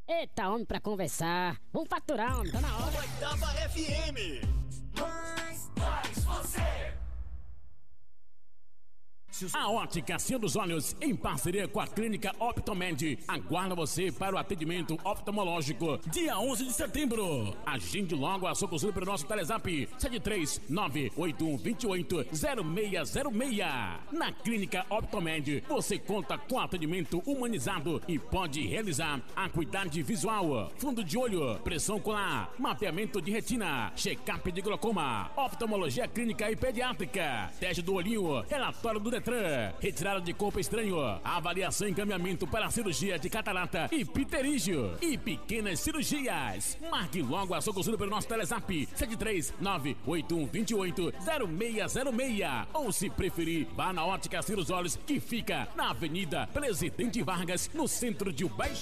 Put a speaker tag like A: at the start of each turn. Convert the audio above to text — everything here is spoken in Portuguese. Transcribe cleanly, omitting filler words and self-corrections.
A: Eita, homem, pra conversar. Vamos faturar, homem, tá na hora.
B: Oitava FM.
C: Mais você.
D: A Ótica Céu dos Olhos, em parceria com a Clínica Optomed, aguarda você para o atendimento oftalmológico dia 11 de setembro. Agende logo a sua consulta pelo nosso Telezap 73981280606. Na Clínica Optomed, você conta com atendimento humanizado e pode realizar acuidade visual, fundo de olho, pressão ocular, mapeamento de retina, check-up de glaucoma, oftalmologia clínica e pediátrica, teste do olhinho, relatório do Detran, retirada de corpo estranho, avaliação e encaminhamento para cirurgia de catarata e pterígio e pequenas cirurgias. Marque logo a sua consulta pelo nosso Telezap 73981280606. Ou, se preferir, vá na Ótica Céu dos Olhos, que fica na Avenida Presidente Vargas, no centro de Ubaixo.